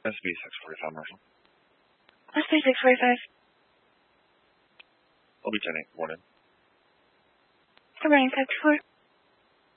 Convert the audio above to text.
SB 645, Marshall. SB 645. LB 10-8, morning. Good morning, 54.